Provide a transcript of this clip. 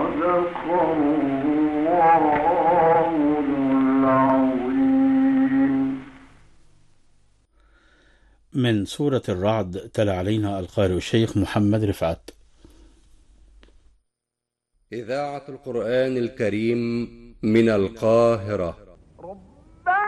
من سورة الرعد تلا علينا القارئ الشيخ محمد رفعت. إذاعة القرآن الكريم من القاهرة.